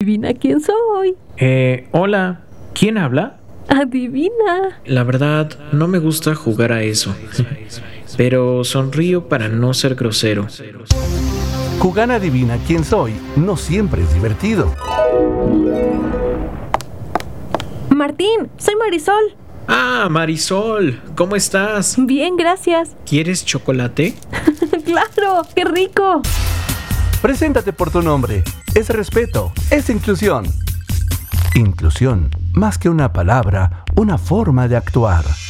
Adivina quién soy. Hola, ¿quién habla? Adivina. La verdad, no me gusta jugar a eso, pero sonrío para no ser grosero. Jugar Adivina quién soy no siempre es divertido. Martín, soy Marisol. Ah, Marisol, ¿cómo estás? Bien, gracias. ¿Quieres chocolate? ¡Claro! ¡Qué rico! Preséntate por tu nombre. Es respeto, es inclusión. Inclusión, más que una palabra, una forma de actuar.